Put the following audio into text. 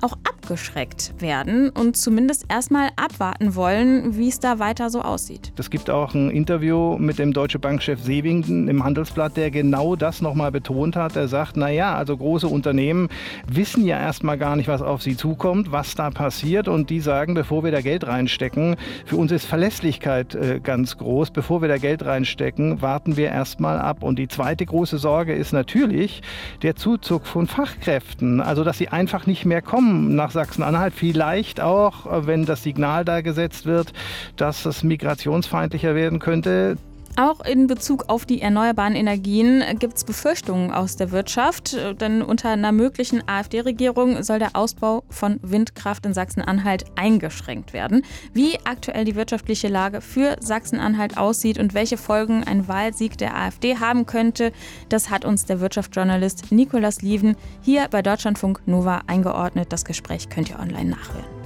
auch abgeschreckt werden und zumindest erstmal abwarten wollen, wie es da weiter so aussieht. Es gibt auch ein Interview mit dem Deutsche Bank-Chef Sewingen im Handelsblatt, der genau das nochmal betont hat. Er sagt, also große Unternehmen wissen ja erstmal gar nicht, was auf sie zukommt, was da passiert. Und die sagen, bevor wir da Geld reinstecken, für uns ist Verlässlichkeit ganz groß. Bevor wir da Geld reinstecken, warten wir erstmal ab. Und die zweite große Sorge ist natürlich der Zuzug von Fachkräften. Also, dass sie einfach nicht mehr kommen nach Sachsen-Anhalt. Vielleicht auch, wenn das Signal da gesetzt wird, dass es migrationsfeindlicher werden könnte. Auch in Bezug auf die erneuerbaren Energien gibt es Befürchtungen aus der Wirtschaft, denn unter einer möglichen AfD-Regierung soll der Ausbau von Windkraft in Sachsen-Anhalt eingeschränkt werden. Wie aktuell die wirtschaftliche Lage für Sachsen-Anhalt aussieht und welche Folgen ein Wahlsieg der AfD haben könnte, das hat uns der Wirtschaftsjournalist Nicolas Lieven hier bei Deutschlandfunk Nova eingeordnet. Das Gespräch könnt ihr online nachhören.